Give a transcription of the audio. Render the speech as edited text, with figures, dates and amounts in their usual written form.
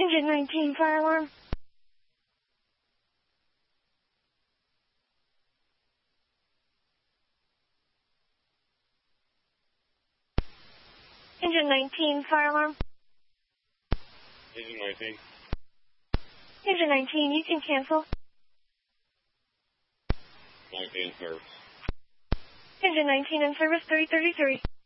Engine 19, fire alarm. Engine 19, fire alarm. Engine 19. Engine 19, you can cancel. 19 service. Engine 19 in service 333.